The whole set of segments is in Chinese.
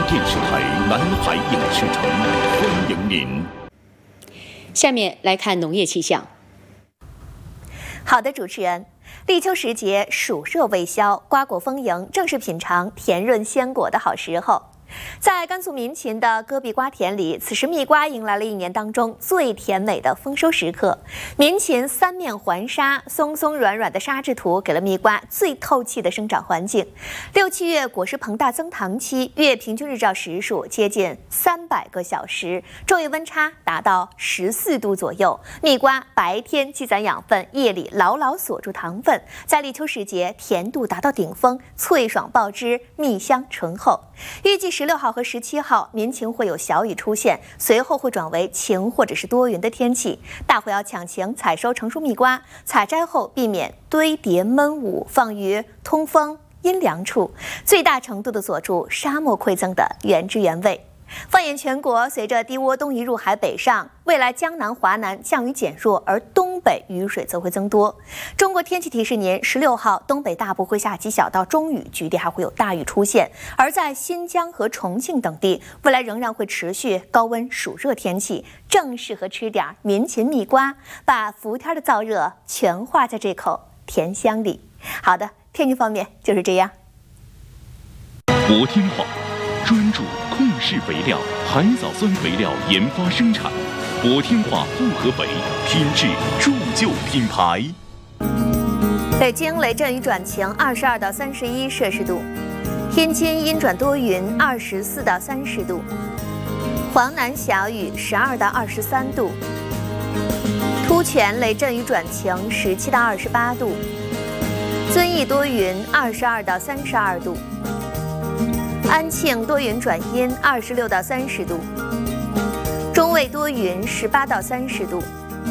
电视台南海影视城欢迎您。 下面来看农业气象。 好的，主持人。立秋时节，暑热未消，瓜果丰盈，正是品尝甜润鲜果的好时候。在甘肃民勤的戈壁瓜田里，此时蜜瓜迎来了一年当中最甜美的丰收时刻。民勤三面环沙，松松软软的沙质土给了蜜瓜最透气的生长环境。6、7月果实膨大增糖期，月平均日照时数接近300个小时，昼夜温差达到14度左右。蜜瓜白天积攒养分，夜里牢牢锁住糖分，在立秋时节甜度达到顶峰，脆爽爆汁，蜜香醇厚。预计16号和17号，民勤会有小雨出现，随后会转为晴或者是多云的天气。大伙要抢情采收成熟蜜瓜，采摘后避免堆叠闷捂，放于通风阴凉处，最大程度的锁住沙漠馈赠的原汁原味。放眼全国，随着低涡东移入海北上，未来江南、华南降雨减弱，而东北雨水则会增多。中国天气提示您，16号东北大部会下极小到中雨，局地还会有大雨出现。而在新疆和重庆等地，未来仍然会持续高温暑热天气，正适合吃点民勤蜜瓜，把伏天的燥热全化在这口甜香里。好的，天气方面就是这样。 国天化专注控制肥料、海藻酸肥料研发生产，国天化厚合肥品质铸就品牌。 北京雷阵雨转晴，22到31摄氏度；天津阴转多云，24到30度；黄南小雨，12到23度；突泉雷阵雨转晴，17到28度；遵义多云，22到32度；安庆多云转阴，26到30度；中卫多云，18到30度；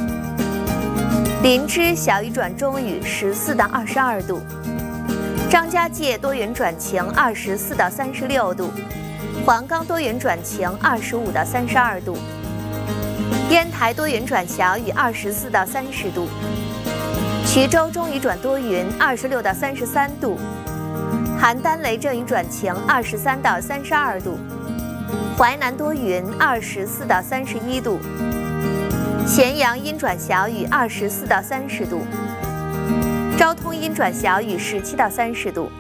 林芝小雨转中雨，14到22度；张家界多云转晴，24到36度；黄冈多云转晴，25到32度；烟台多云转小雨，24到30度；衢州中雨转多云，26到33度；邯郸雷阵雨转晴，23到32度；淮南多云，24到31度；咸阳阴转小雨，24到30度；昭通阴转小雨，17到30度。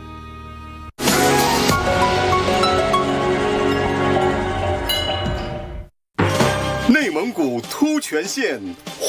内蒙古突泉县